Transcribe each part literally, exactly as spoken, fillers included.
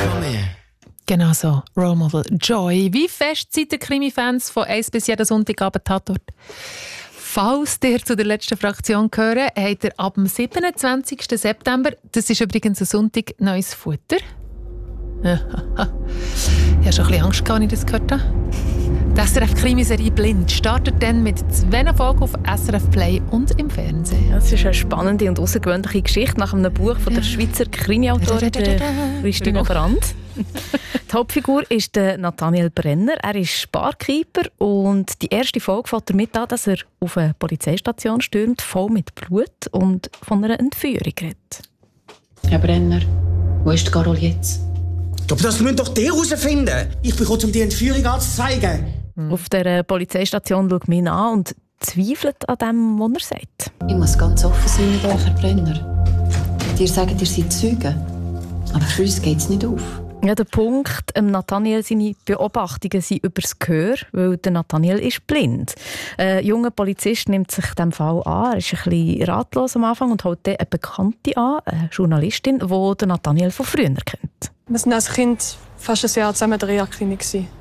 Genau so, Role Model Joy. Wie fest seid ihr Krimi-Fans von eins bis jeden Sonntagabend Tatort? Falls ihr zu der letzten Fraktion gehört, habt ihr ab dem siebenundzwanzigsten September, das ist übrigens ein Sonntag, neues Futter. Ich hatte schon ein bisschen Angst, als ich das gehört habe. Die S R F-Krimiserie «Blind» startet dann mit zwei Folgen auf S R F Play und im Fernsehen. Das ist eine spannende und außergewöhnliche Geschichte nach einem Buch von der Schweizer Krimi-Autorin Christina Brandt. Die Hauptfigur ist der Nathaniel Brenner. Er ist Barkeeper und die erste Folge fängt damit an, dass er auf eine Polizeistation stürmt, voll mit Blut und von einer Entführung redet. Herr Brenner, wo ist Carol jetzt? Aber das müssen doch die herausfinden. Ich bin gekommen, um die Entführung anzuzeigen. Mhm. Auf der Polizeistation schaut mich an und zweifelt an dem, was er sagt. Ich muss ganz offen sein mit euch, Herr Brenner. Ihr sagt, ihr seid Zeugen. Aber für uns geht es nicht auf. Ja, der Punkt, ähm, Nathaniel, seine Beobachtungen sind über das Gehör, weil der Nathaniel ist blind. Ein junger Polizist nimmt sich dem Fall an. Er ist ein bisschen ratlos am Anfang und holt dann eine Bekannte an, eine Journalistin, die den Nathaniel von früher kennt. Wir waren als Kind fast ein Jahr zusammen in der Reha-Klinik.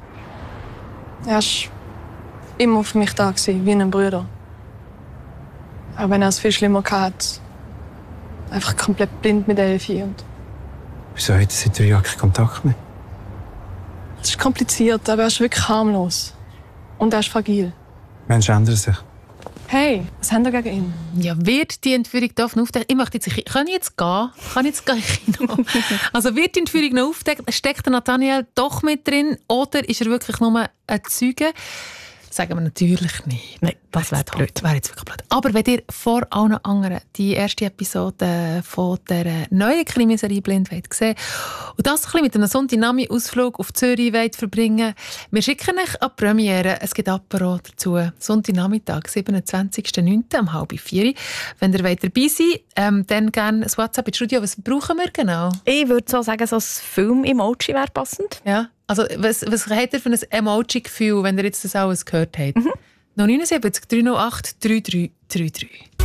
Er war immer für mich da, wie ein Bruder. Auch wenn er es viel schlimmer hatte. Einfach komplett blind mit Elfi. Wieso hat er seit drei Jahren keinen Kontakt mehr? Es ist kompliziert, aber er ist wirklich harmlos. Und er ist fragil. Menschen ändern sich. Hey, was haben wir gegen ihn? Ja, wird die Entführung noch aufgedeckt? Ich möchte jetzt, kann ich jetzt gehen? Kann ich jetzt gehen? Also wird die Entführung noch aufgedeckt? Steckt der Nathaniel doch mit drin? Oder ist er wirklich nur ein Zeuge? Sagen wir natürlich nicht. Nein, das wäre blöd. Wäre jetzt wirklich blöd. Aber wenn ihr vor allen anderen die erste Episode von der neuen Krimiserie «Blind» wollt sehen und das ein bisschen mit einem Sonntagnachmittag-Ausflug auf Zürich wollt verbringen, wir schicken euch an die Premiere. Es gibt Apero dazu. Sonntagnachmittag, siebenundzwanzigsten neunten um halb vier. Wenn ihr wollt dabei seid, ähm, dann gerne ein WhatsApp ins Studio. Was brauchen wir genau? Ich würde so sagen, so ein Film-Emoji wäre passend. Ja. Also, was, was habt ihr für ein Emoji-Gefühl, wenn ihr jetzt das alles gehört habt? Mhm. null neun sieben drei null acht drei drei drei drei.